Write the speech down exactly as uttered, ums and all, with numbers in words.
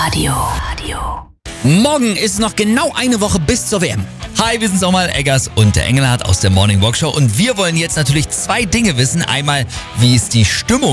Radio. Radio. Morgen ist noch genau eine Woche bis zur W M. Hi, wir sind Sommer Eggers und der Engelhardt aus der Morning Walk Show und wir wollen jetzt natürlich zwei Dinge wissen. Einmal, wie ist die Stimmung